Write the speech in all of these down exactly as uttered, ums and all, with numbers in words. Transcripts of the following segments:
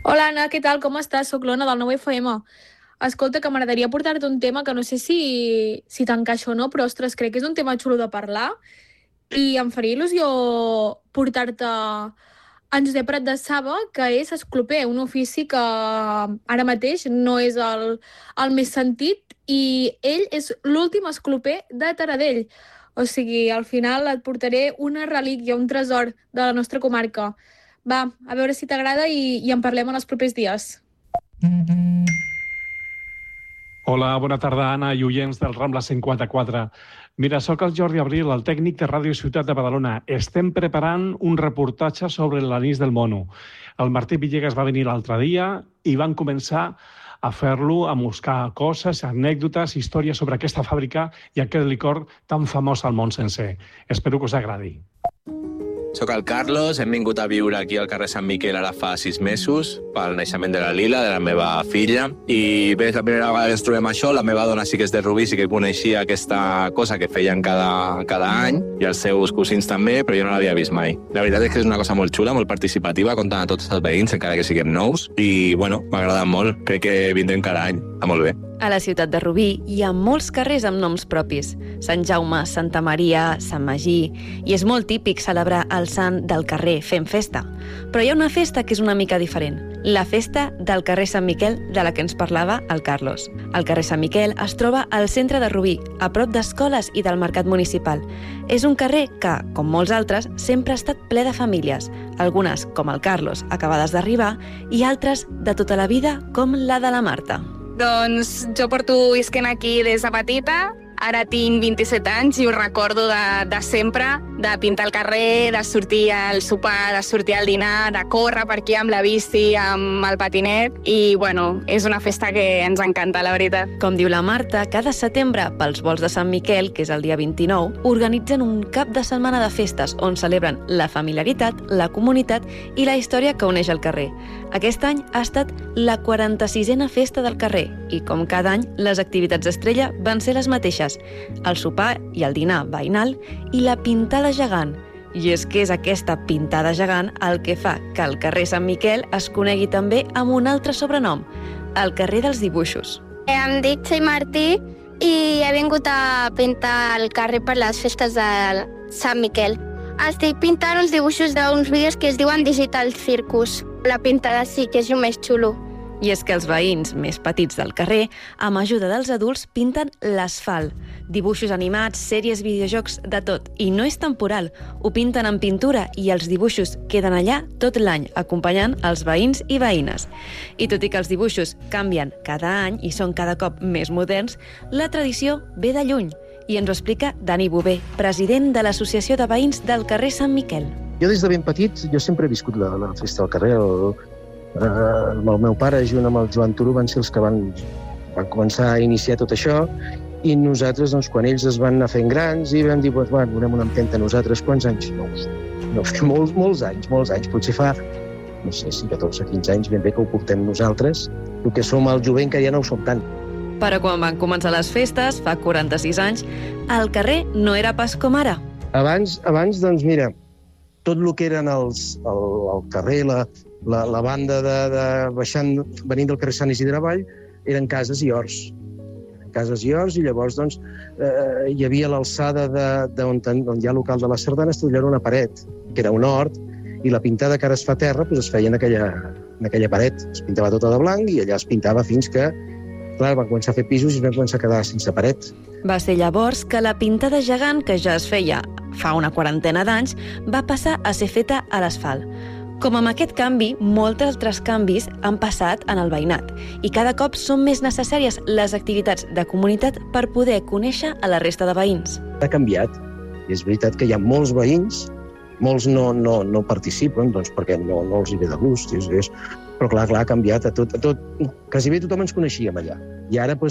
Hola Anna, què tal? Com estàs? Soc l'Ona del nou F M. Escolta, que m'agradaria portar-te un tema que no sé si, si t'encaixa o no, però ostres, crec que és un tema xulo de parlar i em faria il·lusió portar-te en Josep Prat de Saba, que és escloper, un ofici que ara mateix no és el, el més sentit, i ell és l'últim escloper de Taradell. O sigui, al final et portaré una relíquia, un tresor de la nostra comarca. Va, a veure si t'agrada i, i en parlem en els propers dies. Hola, bona tarda, Anna i oients del Rambla cent quaranta-quatre. Mira, sóc el Jordi Abril, el tècnic de Ràdio Ciutat de Badalona. Estem preparant un reportatge sobre l'anís del mono. El Martí Villegas va venir l'altre dia i van començar a fer-lo, a buscar coses, anècdotes, històries sobre aquesta fàbrica i aquest licor tan famós al món sencer. Espero que us agradi. Soc el Carlos, hem vingut a viure aquí al carrer Sant Miquel ara fa sis mesos pel naixement de la Lila, de la meva filla, i bé, és la primera vegada que ens trobem això. La meva dona sí que és de Rubí, sí que coneixia aquesta cosa que feien cada, cada any, i els seus cosins també, però jo no l'havia vist mai. La veritat és que és una cosa molt xula, molt participativa, comptant a tots els veïns, encara que siguem nous, i bueno, m'ha agradat molt. Crec que vindrem cada any. Està molt bé. A la ciutat de Rubí hi ha molts carrers amb noms propis. Sant Jaume, Santa Maria, Sant Magí... I és molt típic celebrar el sant del carrer fent festa. Però hi ha una festa que és una mica diferent. La festa del carrer Sant Miquel, de la que ens parlava el Carlos. El carrer Sant Miquel es troba al centre de Rubí, a prop d'escoles i del mercat municipal. És un carrer que, com molts altres, sempre ha estat ple de famílies. Algunes, com el Carlos, acabades d'arribar, i altres de tota la vida, com la de la Marta. Doncs jo porto visquent aquí des de petita, ara tinc vint-i-set anys i ho recordo de, de sempre, de pintar el carrer, de sortir al sopar, de sortir al dinar, de córrer per aquí amb la bici, amb el patinet, i bueno, és una festa que ens encanta, la veritat. Com diu la Marta, cada setembre, pels vols de Sant Miquel, que és el dia vint-i-nou, organitzen un cap de setmana de festes on celebren la familiaritat, la comunitat i la història que uneix el carrer. Aquest any ha estat la quaranta-sisena festa del carrer i, com cada any, les activitats estrella van ser les mateixes: el sopar i el dinar veïnal i la pintada gegant. I és que és aquesta pintada gegant el que fa que el carrer Sant Miquel es conegui també amb un altre sobrenom, el carrer dels dibuixos. Em dic Txell Martí i he vingut a pintar el carrer per les festes de Sant Miquel. Estic pintant uns dibuixos d'uns vídeos que es diuen Digital Circus. La pintada sí que és el més xulo. I és que els veïns més petits del carrer, amb ajuda dels adults, pinten l'asfalt. Dibuixos animats, sèries, videojocs, de tot. I no és temporal. Ho pinten en pintura i els dibuixos queden allà tot l'any, acompanyant els veïns i veïnes. I tot i que els dibuixos canvien cada any i són cada cop més moderns, la tradició ve de lluny. I ens ho explica Dani Bové, president de l'Associació de Veïns del carrer Sant Miquel. Jo des de ben petit, jo sempre he viscut la, la festa del carrer. El, eh, el meu pare, junt amb el Joan Turó, van ser els que van, van començar a iniciar tot això, i nosaltres, doncs, quan ells es van anar fent grans, i vam dir, doncs, bueno, donem una empenta a nosaltres. Quants anys? No, no molts, molts anys, molts anys. Potser fa, no sé, si catorze, quinze anys, ben bé que ho portem nosaltres, el que som el jovent, que ja no ho som tant. Però quan van començar les festes, fa quaranta-sis anys, el carrer no era pas com ara. Abans, abans doncs, mira, tot el que eren els, el, el carrer, la, la, la banda de, de baixant, venint del carrer Sant Isidre avall, eren cases i horts. Cases i horts, i llavors doncs, eh, hi havia l'alçada de, de on, on hi ha el local de les sardanes, allà era una paret, que era un hort, i la pintada que ara es fa a terra doncs, es feia en aquella, en aquella paret. Es pintava tota de blanc i allà es pintava fins que, clar, van començar a fer pisos i es van començar a quedar sense paret. Va ser llavors que la pintada gegant, que ja es feia fa una quarantena d'anys, va passar a ser feta a l'asfalt. Com amb aquest canvi, molts altres canvis han passat en el veïnat i cada cop són més necessàries les activitats de comunitat per poder conèixer a la resta de veïns. Ha canviat. És veritat que hi ha molts veïns, molts no, no, no participen, doncs perquè no, no els hi ve de gust, és, és... però clar, clar, ha canviat a tot, a tot. Quasi bé tothom ens coneixíem allà. I ara doncs,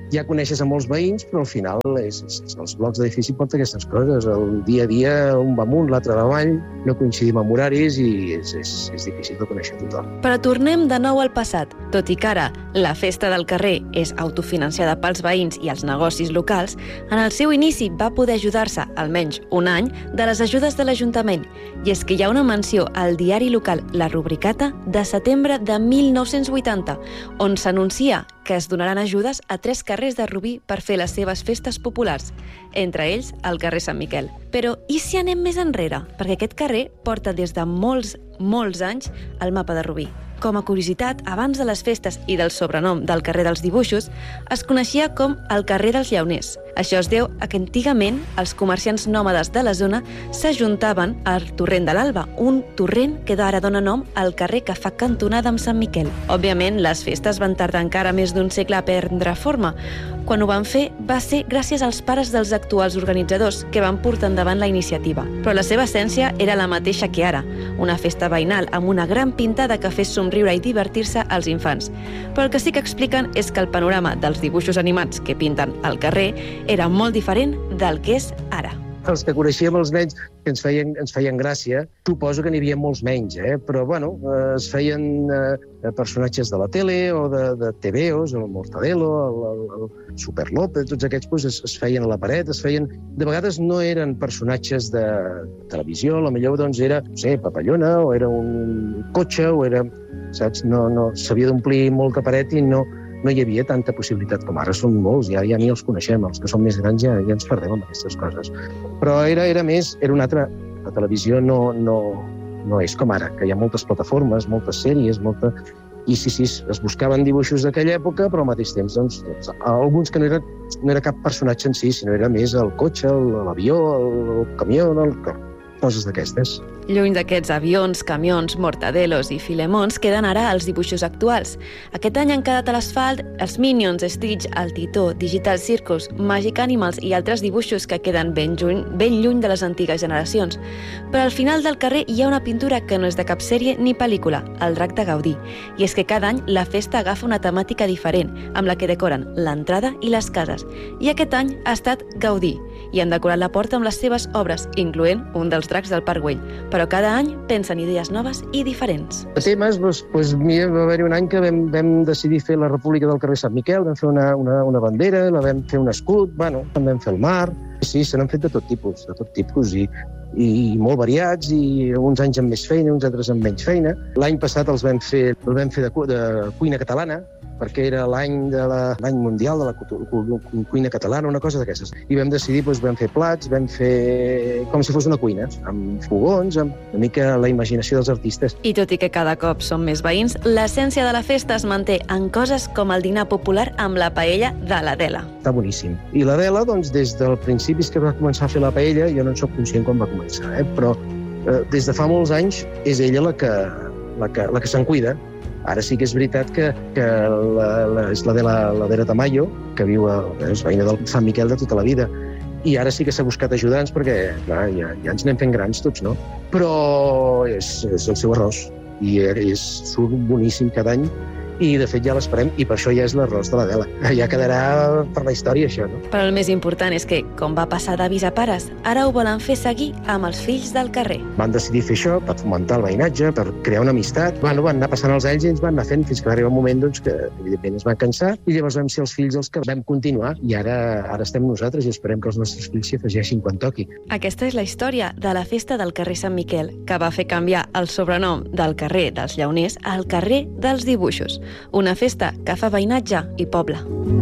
ja coneixes a molts veïns, però al final és, és, és els blocs d'edifici porten aquestes coses. El dia a dia un va amunt, l'altre va avall, no coincidim amb horaris i és, és, és difícil de conèixer tothom. Però tornem de nou al passat. Tot i que ara la festa del carrer és autofinanciada pels veïns i els negocis locals, en el seu inici va poder ajudar-se almenys un any de les ajudes de l'Ajuntament. I és que hi ha una menció al diari local La Rubricata de setembre de mil nou-cents vuitanta, on s'anuncia que es donaran ajudes a tres carrers de Rubí per fer les seves festes populars, entre ells el carrer Sant Miquel. Però i si anem més enrere? Perquè aquest carrer porta des de molts, molts anys al mapa de Rubí. Com a curiositat, abans de les festes i del sobrenom del carrer dels dibuixos, es coneixia com el carrer dels llauners. Això es deu a que antigament els comerciants nòmades de la zona s'ajuntaven al torrent de l'Alba, un torrent que ara dona nom al carrer que fa cantonada amb Sant Miquel. Òbviament, les festes van tardar encara més d'un segle a prendre forma. Quan ho van fer va ser gràcies als pares dels actuals organitzadors que van portar endavant la iniciativa. Però la seva essència era la mateixa que ara, una festa veïnal amb una gran pintada que fes somriure i divertir-se als infants. Però el que sí que expliquen és que el panorama dels dibuixos animats que pinten al carrer era molt diferent del que és ara. Els que coneixíem els nens que ens feien, ens feien gràcia, suposo que n'hi havia molts menys, eh? Però bueno, eh, es feien eh, personatges de la tele o de, de T V Os, el Mortadelo, el, el, el Super López, tots aquests pues, es, es feien a la paret, es feien... De vegades no eren personatges de televisió, a lo millor doncs, era, no sé, papallona, o era un cotxe, o era... Saps? No, no, s'havia d'omplir molta paret i no... no hi havia tanta possibilitat com ara. Són molts, ja, ja ni els coneixem. Els que són més grans ja, ja ens perdem amb aquestes coses. Però era, era més, era una altra... La televisió no, no, no és com ara, que hi ha moltes plataformes, moltes sèries, molta... I sí, sí, es buscaven dibuixos d'aquella època, però al mateix temps, doncs, doncs alguns que no era, no era cap personatge en si, sinó era més el cotxe, l'avió, el, el camió, el, coses d'aquestes. Lluny d'aquests avions, camions, mortadelos i filemons queden ara els dibuixos actuals. Aquest any han quedat a l'asfalt els Minions, Stitch, el Titó, Digital Circus, Magic Animals i altres dibuixos que queden ben lluny, ben lluny de les antigues generacions. Però al final del carrer hi ha una pintura que no és de cap sèrie ni pel·lícula, el Drac de Gaudí. I és que cada any la festa agafa una temàtica diferent, amb la que decoren l'entrada i les cases. I aquest any ha estat Gaudí, i han decorat la porta amb les seves obres, incloent un dels dracs del Parc Güell. Però cada any pensen idees noves i diferents. A temes, doncs, doncs, mira, va haver-hi un any que vam, vam decidir fer la República del carrer Sant Miquel, vam fer una, una, una bandera, la vam fer un escut, bueno, també vam fer el mar. Sí, se n'han fet de tot tipus, de tot tipus, i, i molt variats, i uns anys amb més feina, uns altres amb menys feina. L'any passat els vam fer, els vam fer de, de cuina catalana, perquè era l'any de la, l'any mundial de la cuina catalana, una cosa d'aquestes. I vam decidir, doncs, vam fer plats, vam fer com si fos una cuina, amb fogons, amb una mica la imaginació dels artistes. I tot i que cada cop som més veïns, l'essència de la festa es manté en coses com el dinar popular amb la paella de l'Adela. Està boníssim. I l'Adela, doncs, des del principi que va començar a fer la paella, jo no en soc conscient quan va començar, eh? Però eh, des de fa molts anys és ella la que, la que, la que se'n cuida. Ara sí que és veritat que, que la, la, és la de la, la Vera Tamayo, que viu a, és veïna del Sant Miquel de tota la vida. I ara sí que s'ha buscat ajudants perquè, clar, ja, ja ens anem fent grans tots, no? Però és, és el seu arròs i és, surt boníssim cada any. I, de fet, ja l'esperem, i per això ja és l'arròs de l'Adela. Ja quedarà per la història, això, no? Però el més important és que, com va passar d'avis a pares, ara ho volen fer seguir amb els fills del carrer. Van decidir fer això per fomentar el veïnatge, per crear una amistat. Bueno, van anar passant els anys i ens van anar fent fins que va arribar un moment doncs, que, evidentment, es van cansar, i llavors vam ser els fills els que vam continuar, i ara ara estem nosaltres i esperem que els nostres fills s'hi afegeixin quan toqui. Aquesta és la història de la festa del carrer Sant Miquel, que va fer canviar el sobrenom del carrer dels Llauners al carrer dels Dibuixos. Una festa que fa veïnatge i poble.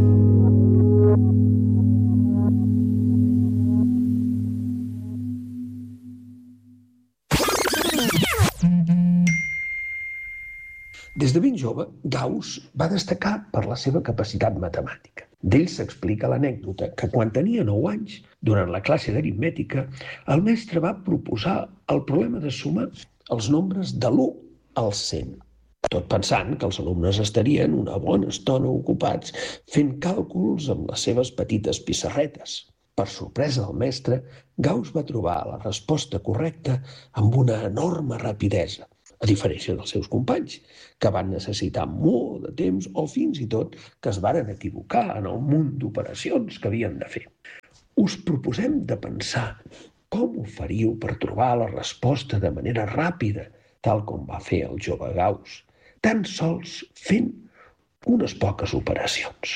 Des de ben jove, Gauss va destacar per la seva capacitat matemàtica. D'ell s'explica l'anècdota que quan tenia nou anys, durant la classe d'aritmètica, el mestre va proposar el problema de sumar els nombres de l'u al cent. Tot pensant que els alumnes estarien una bona estona ocupats fent càlculs amb les seves petites pissarretes. Per sorpresa del mestre, Gauss va trobar la resposta correcta amb una enorme rapidesa. a diferència dels seus companys, que van necessitar molt de temps o fins i tot que es varen equivocar en el munt d'operacions que havien de fer. Us proposem de pensar com ho faríeu per trobar la resposta de manera ràpida, tal com va fer el jove Gauss, tan sols fent unes poques operacions.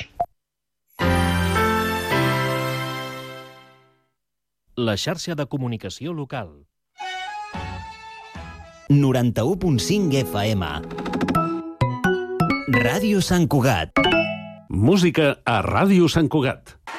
La xarxa de comunicació local. noranta-u punt cinc F M. Ràdio Sant Cugat. Música a Ràdio Sant Cugat.